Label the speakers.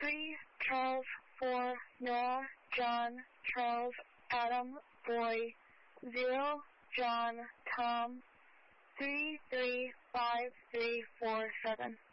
Speaker 1: 3, Charles, 4, Noah, John, Charles, Adam, Boy, 0, John, Tom, 3, 3, 5, 3, 4, 7.